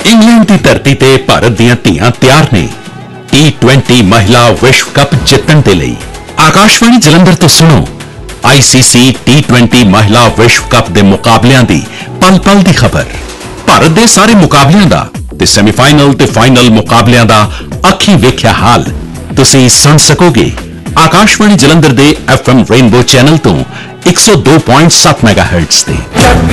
England की धरती ते भारत दीआं धीआं तैयार ने T20 महिला विश्व कप जितण दे लई। आकाशवाणी जलंधर तो सुनो ICC T20 महिला विश्व कप दे मुकाबलियां दी पल पल दी खबर। भारत दे सारे मुकाबलियां दा ते सेमीफाइनल ते फाइनल मुकाबलियां दा अखीं वेख्या हाल तुसीं सुन सकोगे आकाशवाणी जलंधर दे FM रेनबो चैनल तो 102.7 मेगाहर्ट्ज ते।